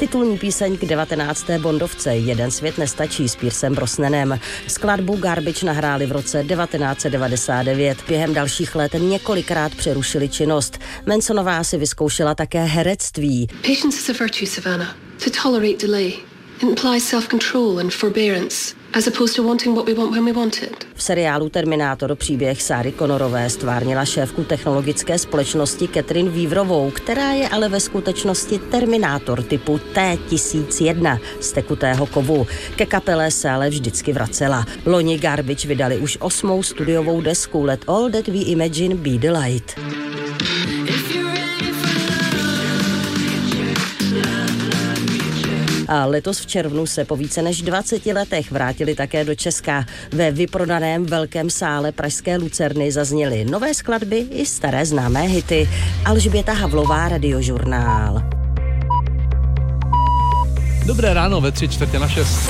Titulní píseň k 19. bondovce Jeden svět nestačí s Piercem Brosnanem. Skladbu Garbage nahráli v roce 1999. Během dalších let několikrát přerušili činnost. Mansonová si vyzkoušela také herectví. Patience is a virtue, Savannah. To tolerate delay. It implies self-control and forbearance, as opposed to wanting what we want when we want it. V seriálu Terminátor příběh Sáry Connorové stvárnila šéfku technologické společnosti Catherine Weaverovou, která je ale ve skutečnosti Terminátor typu T-1001 z tekutého kovu. Ke kapele se ale vždycky vracela. Loni Garbage vydali už 8. studiovou desku Let All That We Imagine Be the Light. A letos v červnu se po více než 20 letech vrátili také do Česka. Ve vyprodaném velkém sále pražské Lucerny zazněly nové skladby i staré známé hity. Alžběta Havlová, Radiožurnál. Dobré ráno ve 5:45.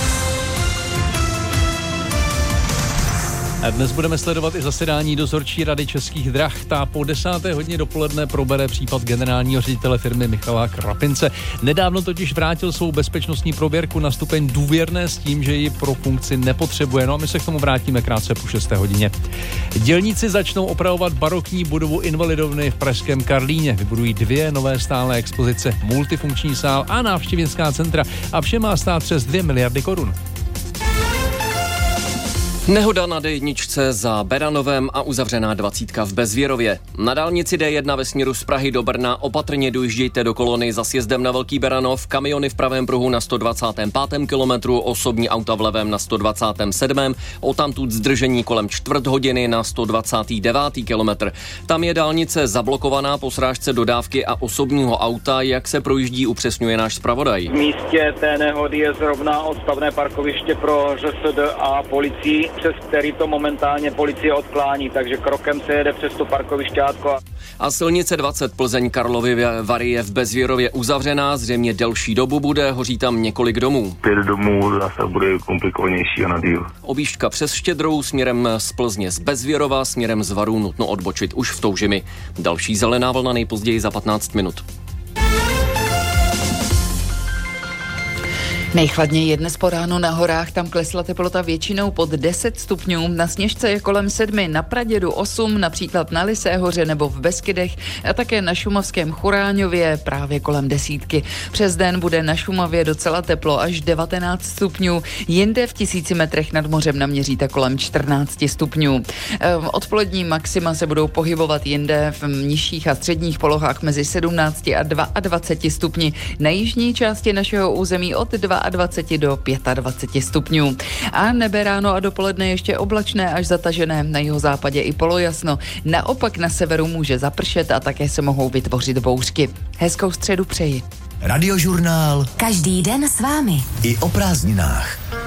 A dnes budeme sledovat i zasedání dozorčí rady Českých drah. Ta po 10. hodině dopoledne probere případ generálního ředitele firmy Michala Krapince. Nedávno totiž vrátil svou bezpečnostní prověrku na stupeň důvěrné s tím, že ji pro funkci nepotřebuje. No a my se k tomu vrátíme krátce po 6. hodině. Dělníci začnou opravovat barokní budovu Invalidovny v pražském Karlíně. Vybudují 2 nové stálé expozice, multifunkční sál a návštěvnická centra. A vše má stát přes 2 miliardy korun. Nehoda na D1 za Beranovem a uzavřená 20 v Bezvěrově. Na dálnici D1 ve směru z Prahy do Brna opatrně dojíždějte do kolony za sjezdem na Velký Beranov, kamiony v pravém pruhu na 125. kilometru, osobní auta v levém na 127. Odtamtud zdržení kolem 4 hodiny na 129. kilometr. Tam je dálnice zablokovaná po srážce dodávky a osobního auta, jak se projíždí, upřesňuje náš zpravodaj. V místě té nehody je zrovna odstavné parkoviště pro ŘSD a policii, přes který to momentálně policie odklání, takže krokem se jede přes to parkovišťátko. A silnice 20 Plzeň Karlovy Vary je v Bezvěrově uzavřená, zřejmě delší dobu bude, hoří tam několik domů. 5 domů zase bude komplikovanější a na díl. Objížďka přes Štědrou směrem z Plzně z Bezvěrova, směrem z Varů nutno odbočit už v Toužimi. Další zelená vlna nejpozději za 15 minut. Nejchladněji je dnes po ránu na horách, tam klesla teplota většinou pod 10 stupňů. Na Sněžce je kolem 7, na Pradědu 8, například na Lysé hoře nebo v Beskydech a také na šumavském Churáňově právě kolem 10. Přes den bude na Šumavě docela teplo, až 19 stupňů, jinde v 1000 metrech nad mořem naměříte kolem 14 stupňů. Odpolední maxima se budou pohybovat jinde v nižších a středních polohách mezi 17 a 22 stupni. Na jižní části našeho území od 22 do 25 stupňů. A nebe ráno a dopoledne ještě oblačné až zatažené, na jihozápadě i polojasno. Naopak na severu může zapršet a také se mohou vytvořit bouřky. Hezkou středu přeji. Radiožurnál. Každý den s vámi. I o prázdninách.